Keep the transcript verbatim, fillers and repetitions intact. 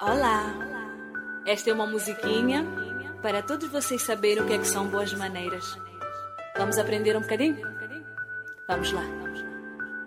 Olá! Esta é uma musiquinha para todos vocês saberem o que é que são boas maneiras. Vamos aprender um bocadinho? Vamos lá!